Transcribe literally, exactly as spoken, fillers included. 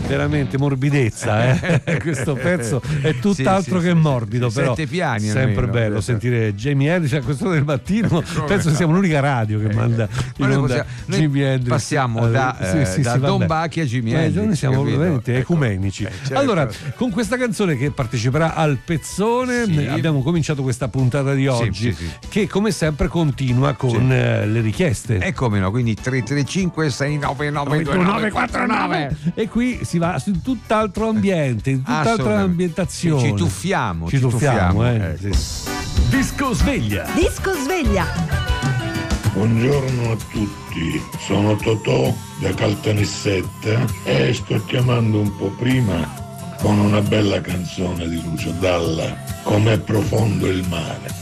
veramente morbidezza, eh? Questo pezzo è tutt'altro sì, che sì, morbido, sì, però sette piani sempre almeno, bello sentire Jimi Hendrix a quest'ora del mattino. Penso che siamo l'unica radio che manda Ma in noi onda possiamo- noi Jimi Hendrix. passiamo Eh, da, sì, eh, sì, da sì, Don vabbè. Bacchi a Jimi Eh, Hendrix, noi siamo capito? veramente Ecco. ecumenici. Eh, certo. Allora, con questa canzone che parteciperà al pezzone, Sì. abbiamo cominciato questa puntata di oggi, sì, sì. che come sempre continua con Sì. eh, le richieste. E come no, quindi tre tre cinque sei nove nove due nove quattro nove. E qui si va su tutt'altro ambiente, in tutt'altra Assolutamente. ambientazione. Ci tuffiamo, ci ci tuffiamo, tuffiamo, eh. ecco. Sì. Disco sveglia. Disco sveglia. Buongiorno a tutti, sono Totò da Caltanissetta e sto chiamando un po' prima con una bella canzone di Lucio Dalla, Com'è profondo il mare.